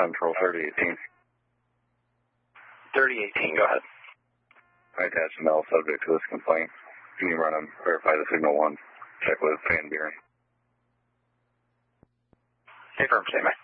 Central 3018. 3018, go ahead. I attached a null subject to this complaint. Can you run and verify the signal 1? Check with fan bearing. Confirm, statement.